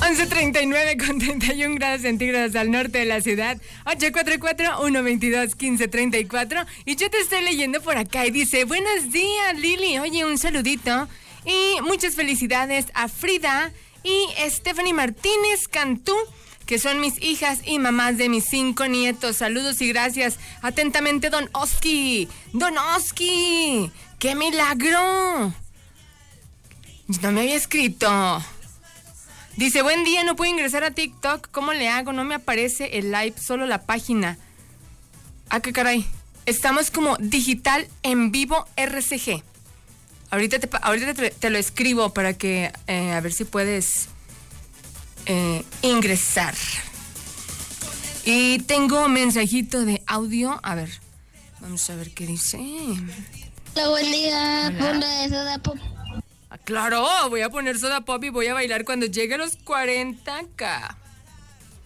11:39 con 31 grados centígrados al norte de la ciudad. 844-122-1534. Y yo te estoy leyendo por acá y dice: buenos días, Lili. Oye, un saludito y muchas felicidades a Frida y Stephanie Martínez Cantú, que son mis hijas y mamás de mis 5 nietos. Saludos y gracias. Atentamente, Don Oski. Don Oski, ¡qué milagro! No me había escrito. Dice: buen día, no puedo ingresar a TikTok. ¿Cómo le hago? No me aparece el live, solo la página. Ah, qué caray. Estamos como Digital en Vivo RCG. Ahorita te lo escribo para que a ver si puedes ingresar. Y tengo mensajito de audio. A ver, vamos a ver qué dice. Hola, buen día. Ponle de Soda Pop. Claro, voy a poner Soda Pop y voy a bailar cuando llegue a los 40K.